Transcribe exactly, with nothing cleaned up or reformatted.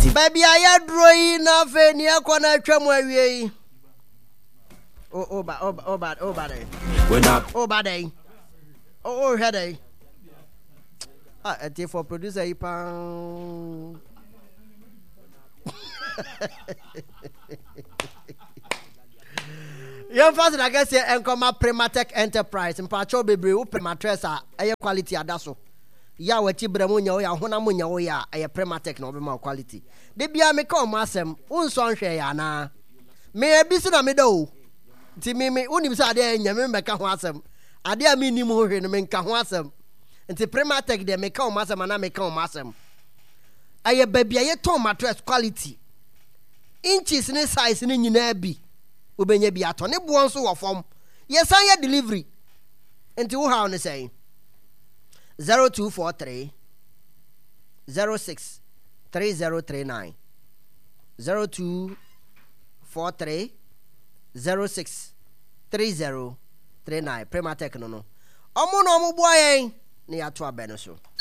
baby I drawing na fe ni akona twam awie o o ba o o ba o ba dey o ba dey o o head ah ati for producer ipan Young fast I guess here Enkoma Primatech Enterprise mpacho bebre wo Primatress a eye quality adaso ya wati bramo nya wo ya hona mo nya wo ya eye Primatech na obema quality de bia me ka o masem unso nhwe ya na me ebisi na me da o ti me me unim sa ade nya me meka ho asem ade a me nim ho hwe no me nka ho asem nti Primatech de me ka o masem na me ka o masem eye babia ye ton mattress quality inches ne size ne nyina bi obenya bi ato ne bo nso wo fom yesan ye delivery enti wo ha on say zero two four three zero six three zero three nine zero two four three zero six three zero three nine Primatech no no omo no omo bo ayen ne ya to abeno so